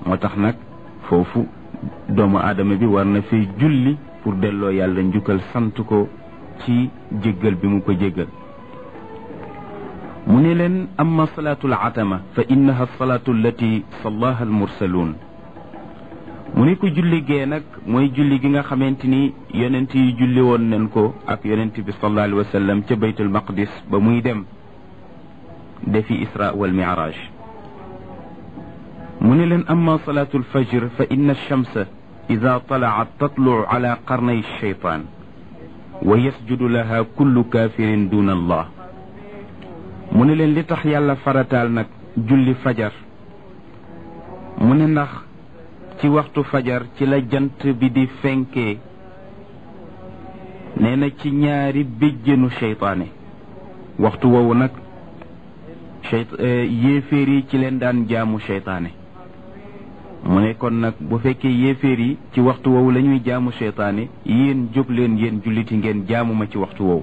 moo tax nag foofu doomu aadama bi war na fi julli pour delloo yàlla njukkal sant ko ci jéggal bi mu ko jéggal mu ne leen amma salaatu al atama fa innaha salaatu allati sallaha al mursaluun mu ne ko julli gee nag mooy julli gi nga xamante ni yonent yi julli woon nañ ko ak yonent bi sallallahu alayhi wa sallam ca baytul maqdis ba muy dem defi isra wal mi'raj mu ne leen amma salaatu al fajr fa inna alchamsa ida talaat tatlucu ala qarnay alcheytaan wa yasjudu laha kullu kafirin duna allah mu ne leen li tax yàlla farataal nag julli fajar mu ne ndax ci waxtu fajar ci la jant bi di fenkee nee na ci ñaari béjjënu seytaane waxtu woowu nag yéeféer yi ci leen daan jaamu seytaane mu ne kon nag bu fekkee yéeféer yi ci waxtu woowu la ñuy jaamu seytaane yéen jóg leen yéen julliti ngeen jaamu ma ci waxtu woowu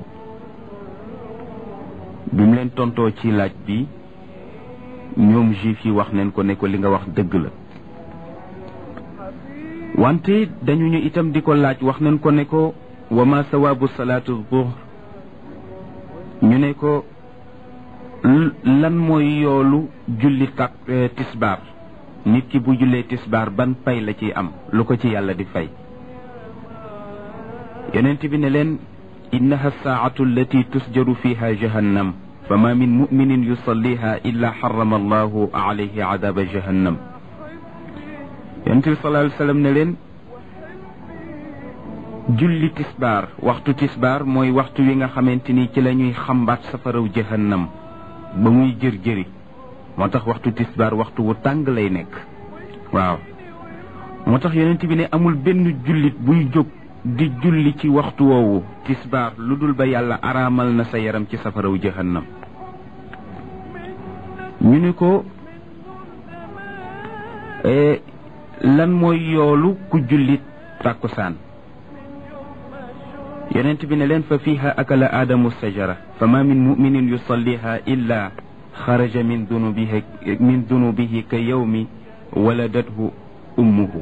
bi mu leen tontoo ci laaj bi ñoom juif yi wax neen ko ne ko li nga wax dëgg la wante dañu ñu itam di ko laaj wax nañ ko ne ko wa ma sawaabu salaatu zuhr ñu ne ko lan mooy yoolu julli tisbaar nit ki bu jullee tisbaar ban pay la ciy am lu ko ci yàlla di fay yonent bi ne leen innaha saa'atu allati tusjaru fiha jahannam fama min muminin yusalliha illa xarama allahu alayhi adaba jahannam yonent bi sallallahu alayhi wa sallam ne leen julli tisbaar waxtu tisbaar mooy waxtu wi nga xamante ni ci la ñuy xambaat safaraw jahannam ba muy jër-jëri moo tax waxtu tisbaar waxtu wu tàng lay nekk waaw moo tax yonent bi ne amul benn jullit buy jóg di julli ci waxtu woowu tisbaar lu dul ba yàlla araamal na sa yaram ci safaraw jahannam ñu ne ko lan mooy yoolu ku julli tàkkusaan yonent bi ne leen fa fiiha akala aadamu sajara fa ma min muminin yusalliha illa xaraja min dunubihi ka yawmi waladathu ummuhu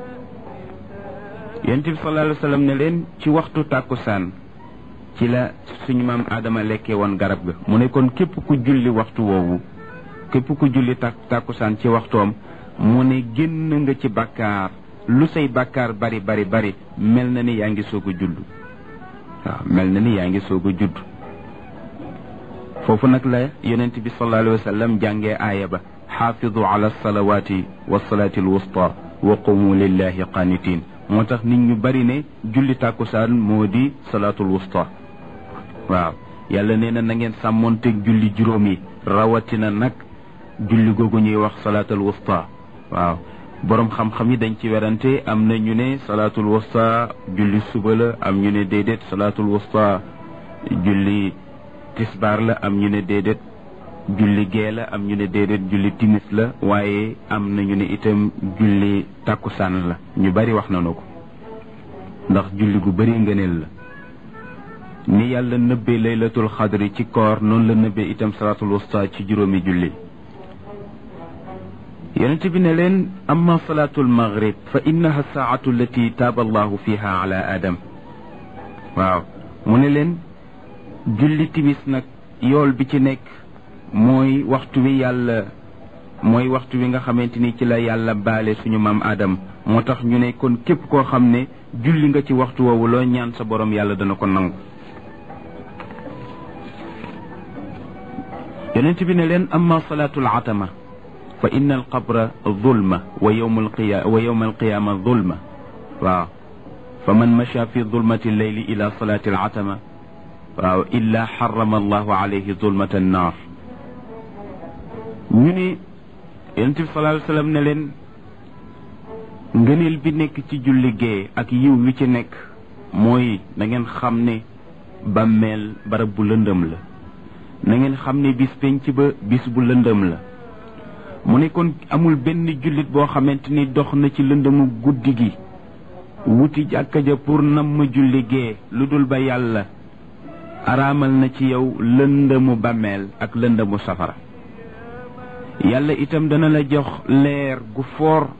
yonent bi sallallahu alayhi wa sallam ne leen ci waxtu tàkkusaan ci la suñu maam aadama lekkee woon garab ga mu ne kon képp ku julli waxtu woowu képp ku julli tàkkusaan ci waxtoom mu ne génn nga ci bàkkaar lu say bàkkaar bari bari bari mel na ni yaa ngi soog a judd waaw mel na ni yaa ngi soog a judd foofu nag la yonent bi sallallahu alayhi wa sallam jàngee aaya ba xaafidu ala salawaati wa salaati alwusta wa qumu lillahi qanitin moo tax nit ñu bari ne julli tàkkusaan moo di salaatul wusta waaw yàlla nee na ngeen sàmmoonteeg julli juróom yi rawatina nag julli googu ñuy wax salaatul wusta waaw borom xam-xam yi dañ ci werante am na ñu ne salaatul wusta julli suba la am ñu ne déedéet salaatul wusta julli tisbaar la am ñu ne déedéet julli gee la am ñu ne déedéet julli timis la waaye am na ñu ne itam julli tàkkusaan la ñu bari wax nañu ko ndax julli gu bari ngëneel la ni yàlla nëbbee laylatul xadri ci koor noonu la nëbbee itam salaatul wusta ci juróomi julli yonent bi ne leen amma salaatul maghrib fa innaha saatu allati taaba allahu fiha ala adam waaw mu ne leen julli timis nag yool bi ci nekk mooy waxtu wi nga xamante ni ci la yàlla baale suñu maam Adam moo tax ñu ne kon képp koo xam ne julli nga ci waxtu woowu loo ñaan sa borom yàlla dana ko nangu yonent bi ne leen amma salaatul atama fa inna al qabra zulma wa yawma alqiyama zulma waaw fa man macha fi zulmati leyli ila salati al atama waaw illa xarama allahu alayhi zulmata annaar ñu ne yonent bi sallallahu alayhi wa sallam ne leen ngëneel bi nekk ci julli gee ak yiw wi ci nekk mooy na ngeen xam ne bàmmeel barab bu lëndëm la na ngeen xam ne bis penc ba bis bu lëndëm la mu ne kon amul benn jullit boo xamante ni dox na ci lëndëmu guddi gi wuti jàkka ja pour nam ma julli gee lu dul ba yàlla araamal na ci yow lëndëmu bàmmeel ak lëndëmu safara yàlla itam dana la jox leer gu foor